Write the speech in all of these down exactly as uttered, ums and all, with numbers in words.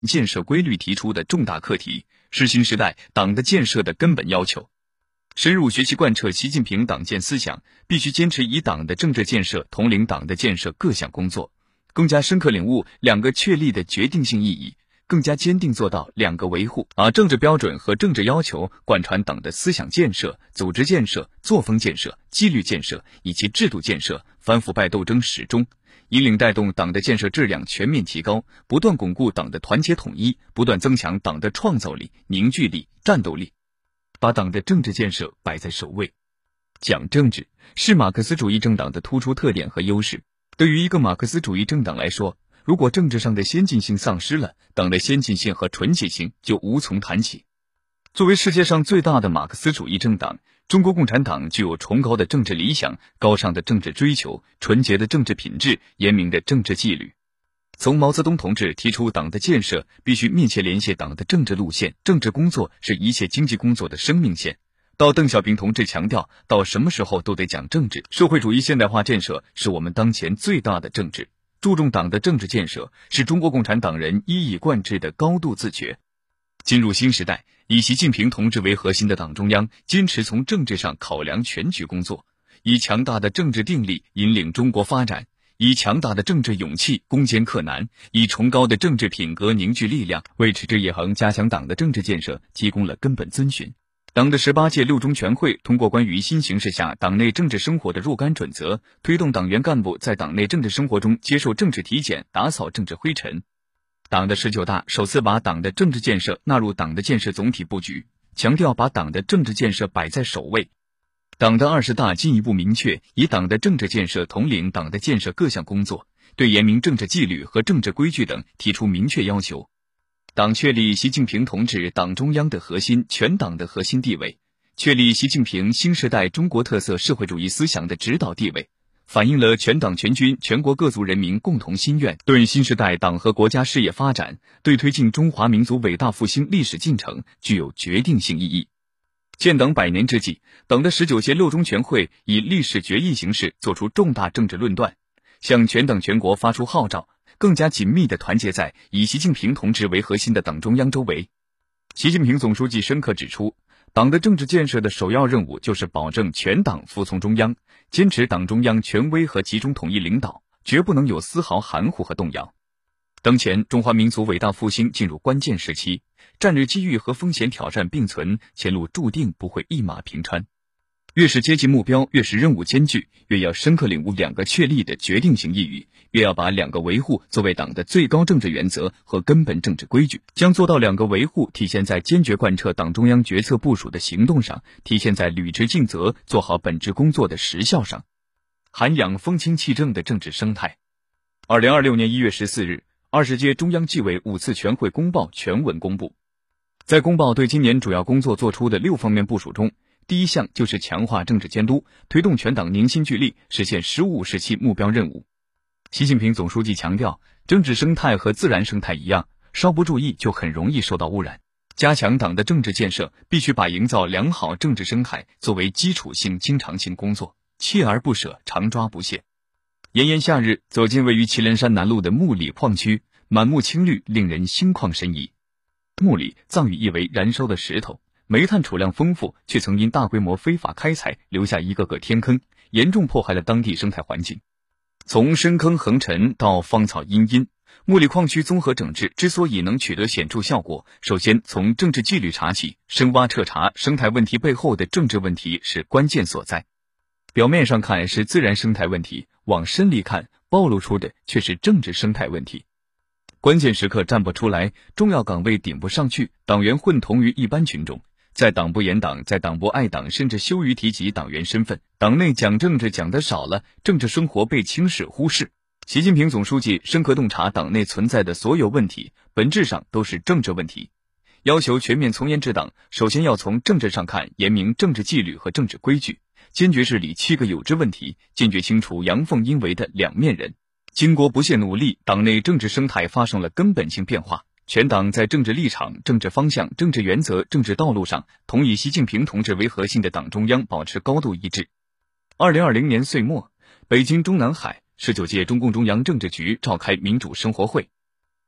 建设规律提出的重大课题，是新时代党的建设的根本要求。深入学习贯彻习近平党建思想，必须坚持以党的政治建设统领党的建设各项工作，更加深刻领悟两个确立的决定性意义，更加坚定做到两个维护，把政治标准和政治要求贯穿党的思想建设、组织建设、作风建设、纪律建设以及制度建设，反腐败斗争始终，引领带动党的建设质量全面提高，不断巩固党的团结统一，不断增强党的创造力、凝聚力、战斗力，把党的政治建设摆在首位。讲政治是马克思主义政党的突出特点和优势。对于一个马克思主义政党来说，如果政治上的先进性丧失了，党的先进性和纯洁性就无从谈起。作为世界上最大的马克思主义政党，中国共产党具有崇高的政治理想、高尚的政治追求、纯洁的政治品质、严明的政治纪律。从毛泽东同志提出党的建设必须密切联系党的政治路线，政治工作是一切经济工作的生命线，到邓小平同志强调到什么时候都得讲政治，社会主义现代化建设是我们当前最大的政治。注重党的政治建设是中国共产党人一以贯之的高度自觉。进入新时代，以习近平同志为核心的党中央坚持从政治上考量全局工作，以强大的政治定力引领中国发展，以强大的政治勇气攻坚克难，以崇高的政治品格凝聚力量，为持之以恒加强党的政治建设提供了根本遵循。党的十八届六中全会通过关于新形势下党内政治生活的若干准则，推动党员干部在党内政治生活中接受政治体检，打扫政治灰尘。党的十九大首次把党的政治建设纳入党的建设总体布局，强调把党的政治建设摆在首位。党的二十大进一步明确以党的政治建设统领党的建设各项工作，对严明政治纪律和政治规矩等提出明确要求。党确立习近平同志党中央的核心、全党的核心地位，确立习近平新时代中国特色社会主义思想的指导地位，反映了全党全军全国各族人民共同心愿，对新时代党和国家事业发展，对推进中华民族伟大复兴历史进程具有决定性意义。建党百年之际，党的十九届六中全会以历史决议形式作出重大政治论断，向全党全国发出号召，更加紧密地团结在以习近平同志为核心的党中央周围。习近平总书记深刻指出，党的政治建设的首要任务就是保证全党服从中央，坚持党中央权威和集中统一领导，绝不能有丝毫含糊和动摇。当前中华民族伟大复兴进入关键时期，战略机遇和风险挑战并存，前路注定不会一马平川。越是接近目标，越是任务艰巨，越要深刻领悟两个确立的决定性意义，越要把两个维护作为党的最高政治原则和根本政治规矩，将做到两个维护体现在坚决贯彻党中央决策部署的行动上，体现在履职尽责、做好本职工作的实效上，涵养风清气正的政治生态。二零二六年一月十四日，二十届中央纪委五次全会公报全文公布。在公报对今年主要工作做出的六方面部署中，第一项就是强化政治监督，推动全党凝心聚力实现“十五”时期目标任务。习近平总书记强调，政治生态和自然生态一样，稍不注意就很容易受到污染。加强党的政治建设，必须把营造良好政治生态作为基础性、经常性工作，锲而不舍，常抓不懈。炎炎夏日，走进位于祁连山南麓的木里矿区，满目青绿，令人心旷神怡。木里藏语意为燃烧的石头，煤炭储量丰富，却曾因大规模非法开采留下一个个天坑，严重破坏了当地生态环境。从深坑横陈到芳草茵茵，木里矿区综合整治之所以能取得显著效果，首先从政治纪律查起，深挖彻查生态问题背后的政治问题是关键所在。表面上看是自然生态问题，往深里看暴露出的却是政治生态问题。关键时刻站不出来，重要岗位顶不上去，党员混同于一般群众，在党不严党，在党不爱党，甚至羞于提及党员身份，党内讲政治讲得少了，政治生活被轻视忽视。习近平总书记深刻洞察党内存在的所有问题，本质上都是政治问题，要求全面从严治党，首先要从政治上看，严明政治纪律和政治规矩，坚决治理七个有之问题，坚决清除阳奉阴违的两面人。经过不懈努力，党内政治生态发生了根本性变化，全党在政治立场、政治方向、政治原则、政治道路上，同以习近平同志为核心的党中央保持高度一致。二零二零年岁末，北京中南海十九届中共中央政治局召开民主生活会，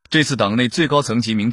这次党内最高层级民